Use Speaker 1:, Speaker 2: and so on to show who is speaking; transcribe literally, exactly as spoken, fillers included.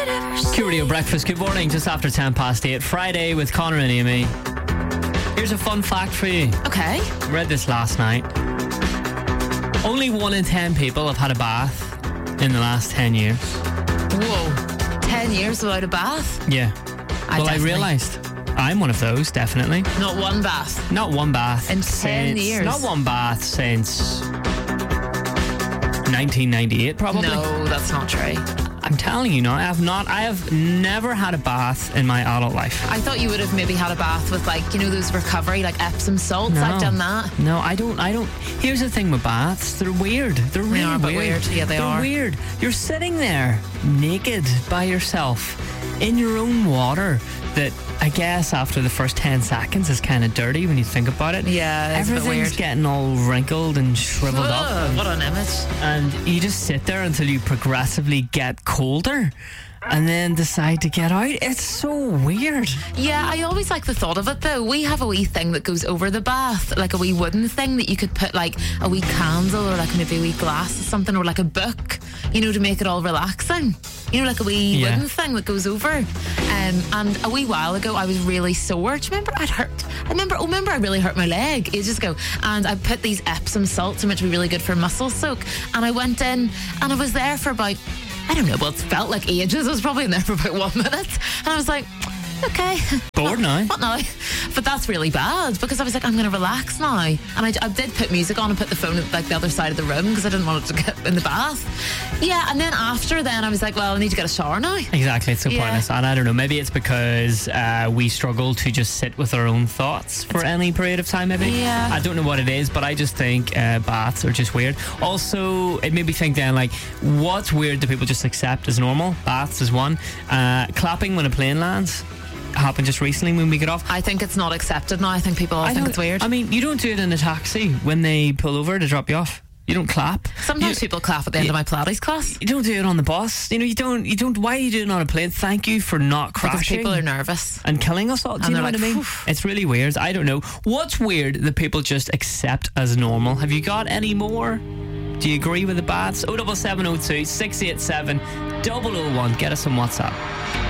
Speaker 1: Q Radio Breakfast, good morning, just after ten past eight, Friday with Connor and Amy. Here's a fun fact for you.
Speaker 2: Okay.
Speaker 1: I read this last night. Only one in ten people have had a bath in the last ten years.
Speaker 2: Whoa. Ten years without a bath?
Speaker 1: Yeah.
Speaker 2: I
Speaker 1: well, I
Speaker 2: definitely-
Speaker 1: realised I'm one of those, definitely.
Speaker 2: Not one bath.
Speaker 1: Not one bath.
Speaker 2: In ten
Speaker 1: since,
Speaker 2: years?
Speaker 1: Not one bath since nineteen ninety-eight, probably.
Speaker 2: No, that's not true.
Speaker 1: I'm telling you, no, I have not. I have never had a bath in my adult life.
Speaker 2: I thought you would have maybe had a bath with, like, you know, those recovery, like Epsom salts.
Speaker 1: No.
Speaker 2: I've done that.
Speaker 1: No, I don't. I don't. Here's the thing with baths: they're weird. They're really
Speaker 2: are a bit
Speaker 1: weird.
Speaker 2: weird. Yeah, they
Speaker 1: They're
Speaker 2: are.
Speaker 1: weird. You're sitting there naked by yourself in your own water. That I guess after the first ten seconds is kind of dirty when you think about it.
Speaker 2: Yeah, it's a bit
Speaker 1: everything's
Speaker 2: weird.
Speaker 1: getting all wrinkled and shriveled up.
Speaker 2: Ugh, what an image.
Speaker 1: And you just sit there until you progressively get colder and then decide to get out. It's so weird.
Speaker 2: Yeah, I always like the thought of it though. We have a wee thing that goes over the bath, like a wee wooden thing that you could put like a wee candle or like maybe a wee glass or something, or like a book, you know, to make it all relaxing. You know, like a wee
Speaker 1: Yeah.
Speaker 2: wooden thing that goes over. Um, and a wee while ago, I was really sore. Do you remember I'd hurt? I remember, oh, remember I really hurt my leg ages ago. And I put these Epsom salts in, which would be really good for muscle soak. And I went in and I was there for about, I don't know, well, it felt like ages. I was probably in there for about one minute. And I was like, okay.
Speaker 1: Bored now.
Speaker 2: What now? But that's really bad because I was like, I'm going to relax now. And I, I did put music on and put the phone at like the other side of the room because I didn't want it to get in the bath. Yeah, and then after then I was like, well, I need to get a shower now.
Speaker 1: Exactly, it's so
Speaker 2: Yeah.
Speaker 1: pointless. And I don't know, maybe it's because uh, we struggle to just sit with our own thoughts for any period of time, maybe.
Speaker 2: Yeah.
Speaker 1: I don't know what it is, but I just think uh, baths are just weird. Also, it made me think then, like, what's weird that people just accept as normal? Baths is one. Uh, clapping when a plane lands happened just recently when we get off.
Speaker 2: I think it's not accepted now. I think people all
Speaker 1: I
Speaker 2: think
Speaker 1: don't-
Speaker 2: it's weird.
Speaker 1: I mean, you don't do it in a taxi when they pull over to drop you off. You don't clap.
Speaker 2: Sometimes
Speaker 1: you,
Speaker 2: people clap at the end
Speaker 1: Yeah.
Speaker 2: of my Pilates class
Speaker 1: you don't do it on the bus. You know, you don't. You don't. Why are you doing it on a plane? Thank you for not
Speaker 2: because
Speaker 1: crashing.
Speaker 2: people are nervous.
Speaker 1: And killing us all. Do
Speaker 2: And
Speaker 1: you know
Speaker 2: they're
Speaker 1: what I
Speaker 2: like,
Speaker 1: mean?
Speaker 2: "Phew."
Speaker 1: It's really weird. I don't know. What's weird that people just accept as normal? Have you got any more? Do you agree with the baths? oh seven seven oh two, six eight seven, double oh one. Get us on WhatsApp.